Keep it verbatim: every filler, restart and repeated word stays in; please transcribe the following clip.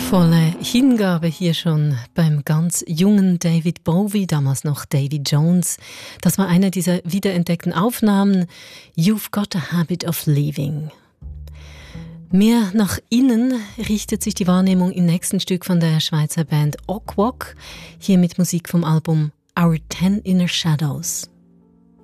Volle Hingabe hier schon beim ganz jungen David Bowie, damals noch Davy Jones. Das war eine dieser wiederentdeckten Aufnahmen. You've got a habit of leaving. Mehr nach innen richtet sich die Wahrnehmung im nächsten Stück von der Schweizer Band Okwok, hier mit Musik vom Album Our Ten Inner Shadows.